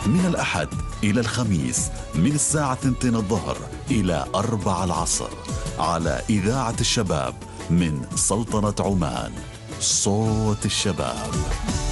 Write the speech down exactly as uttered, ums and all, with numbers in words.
من الأحد إلى الخميس من الساعة اثنتين الظهر إلى أربع العصر على إذاعة الشباب من سلطنة عمان، صوت الشباب.